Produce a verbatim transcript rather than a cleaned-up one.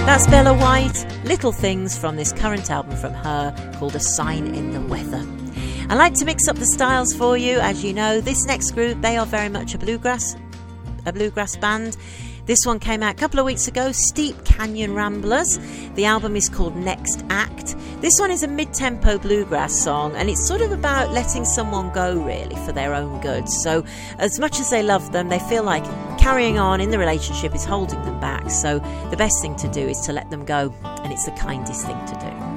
That's Bella White, Little Things, from this current album from her called A Sign in the Weather. I like to mix up the styles for you. As you know, this next group, they are very much a bluegrass, a bluegrass band. This one came out a couple of weeks ago, Steep Canyon Ramblers. The album is called Next Act. This one is a mid-tempo bluegrass song, and it's sort of about letting someone go, really, for their own good. So as much as they love them, they feel like carrying on in the relationship is holding them back. So the best thing to do is to let them go, and it's the kindest thing to do.